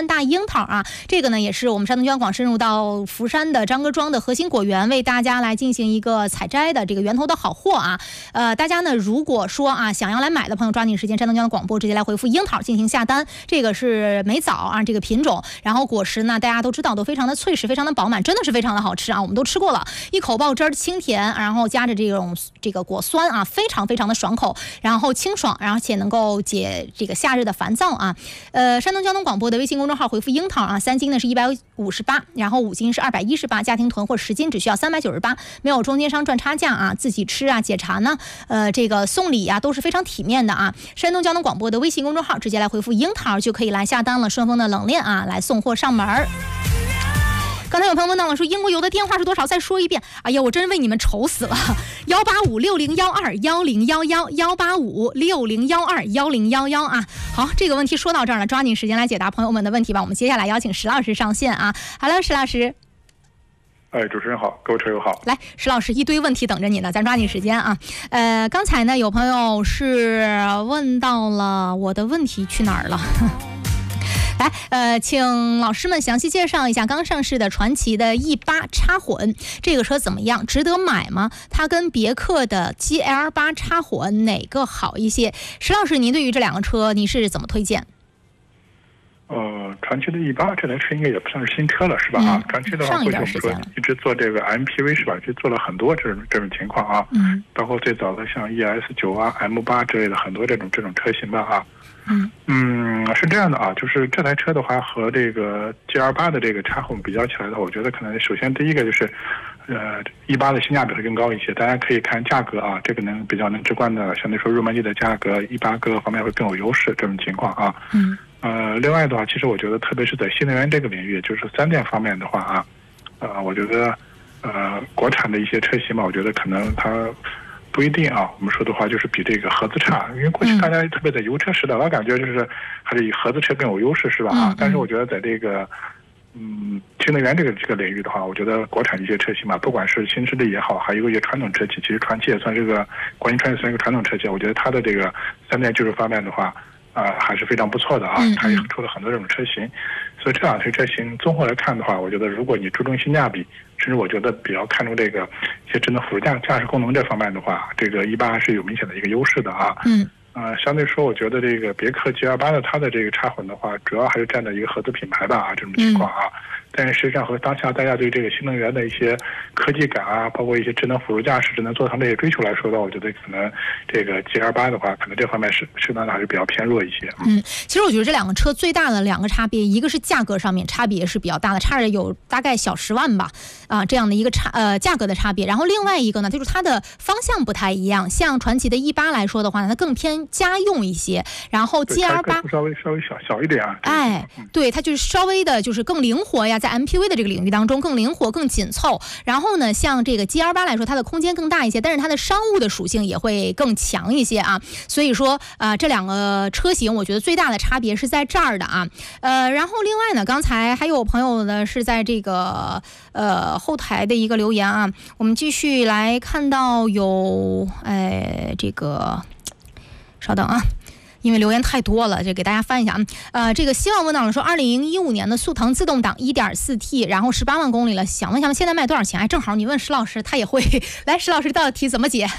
山大樱桃啊，这个呢也是我们山东交广深入到福山的张各庄的核心果园，为大家来进行一个采摘的这个源头的好货啊。大家呢如果说啊想要来买的朋友，抓紧时间，山东交通广播直接来回复樱桃进行下单。这个是美枣啊，这个品种，然后果实呢大家都知道都非常的脆实，非常的饱满，真的是非常的好吃啊，我们都吃过了，一口爆汁儿，清甜，然后夹着这个果酸啊，非常非常的爽口，然后清爽，而且能够解这个夏日的烦躁啊。山东交通广播的微信公众号回复樱桃啊，3斤呢是158，然后5斤是218，家庭囤货10斤只需要398，没有中间商赚差价啊，自己吃啊解馋呢，这个送礼啊都是非常体面的啊。山东交通广播的微信公众号直接来回复樱桃就可以来下单了，顺丰的冷链啊来送货上门。刚才有朋友问到了，说英国游的电话是多少？再说一遍。哎呀，我真是为你们愁死了。18560121011，18560121011啊。好，这个问题说到这儿了，抓紧时间来解答朋友们的问题吧。我们接下来邀请石老师上线啊。Hello， 石老师。 主持人好，各位车友好。 来，石老师一堆问题等着你呢，咱抓紧时间啊。刚才呢有朋友是问到了我的问题去哪儿了？来，请老师们详细介绍一下刚上市的传祺的 E8 插混，这个车怎么样？值得买吗？它跟别克的 GL8 插混哪个好一些？石老师，您对于这两个车你是怎么推荐？ 传祺的 E8 这台车应该也不算是新车了，是吧？传祺的话，过去我们说一直做这个 MPV 是吧？就做了很多这种情况啊，包括最早的像 ES9 啊、M8 之类的很多这种车型吧啊。是这样的啊，就是这台车的话和这个 GL8 的这个插混比较起来的话，我觉得可能首先第一个就是，E8 的性价比会更高一些。大家可以看价格啊，这个比较直观的，相对说入门级的价格，E8各个方面会更有优势这种情况啊。另外的话，其实我觉得特别是在新能源这个领域，就是3电方面的话啊，我觉得国产的一些车型嘛，我觉得可能它不一定啊，我们说的话就是比这个合资差，因为过去大家特别在油车时代，老感觉就是还是以合资车更有优势，是吧？但是我觉得在这个新能源这个领域的话，我觉得国产一些车型嘛，不管是新势力也好，还有一些传统车企，其实传祺也算这个广汽传祺算一个传统车企，我觉得它的这个3电技术方面的话，还是非常不错的啊，它也出了很多这种车型，所以这两台车型综合来看的话，我觉得如果你注重性价比，甚至我觉得比较看重这个一些智能辅助驾驶功能这方面的话，这个E8是有明显的一个优势的啊。相对说，我觉得这个别克 GL8 的它的这个插混的话，主要还是站在一个合资品牌吧啊这种情况啊。但是实际上和当下大家对这个新能源的一些科技感啊，包括一些智能辅助驾驶、智能座舱这些追求来说的话，我觉得可能这个 GL8 的话，可能这方面适当的还是比较偏弱一些。 其实我觉得这两个车最大的两个差别，一个是价格上面差别是比较大的，差着有大概小10万吧啊这样的一个价格的差别。然后另外一个呢，就是它的方向不太一样。像传祺的 E8 来说的话呢，它更偏家用一些，然后 GL8 稍微小一点啊。 对，它就是稍微的就是更灵活呀，在 MPV 的这个领域当中更灵活、更紧凑。然后呢，像这个 GL8 来说，它的空间更大一些，但是它的商务的属性也会更强一些啊。所以说这两个车型，我觉得最大的差别是在这儿的啊。然后另外呢，刚才还有朋友呢是在这个后台的一个留言啊，我们继续来看到有这个，稍等啊。因为留言太多了，就给大家翻一下啊。这个希望问到了说，2015年的速腾自动挡 1.4T， 然后18万公里了，想问一下现在卖多少钱？正好你问石老师，他也会来。石老师这道题怎么解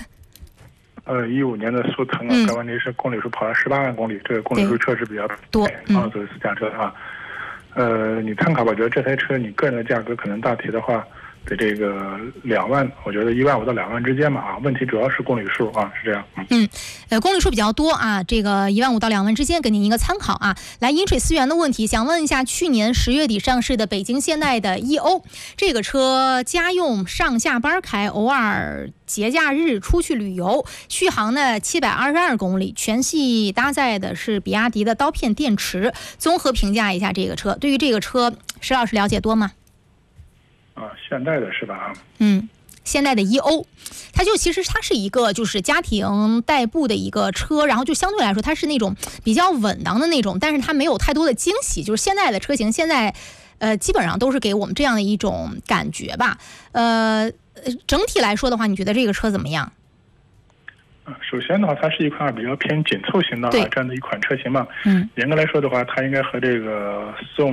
？15年的速腾啊，这问题是公里数跑了18万公里，这个公里数确实比较多。 作为私家车啊，你参考吧，我觉得这台车你个人的价格可能大体的话。在这个2万，我觉得15000到2万之间嘛啊，问题主要是公里数啊，是这样。 公里数比较多啊，这个15000到2万之间，给您一个参考啊。来，饮水思源的问题，想问一下，去年10月底上市的北京现代的 EO 这个车，家用上下班开，偶尔节假日出去旅游，续航呢722公里，全系搭载的是比亚迪的刀片电池。综合评价一下这个车，对于这个车，石老师了解多吗？ 现代的是吧？ 现代的 EO， 它其实它是一个就是家庭代步的一个车，然后就相对来说它是那种比较稳当的那种，但是它没有太多的惊喜。就是现在的车型现在基本上都是给我们这样的一种感觉吧。整体来说的话，你觉得这个车怎么样？ 首先的话，它是一款比较偏紧凑型的这样的一款车型嘛。严格来说的话，它应该和这个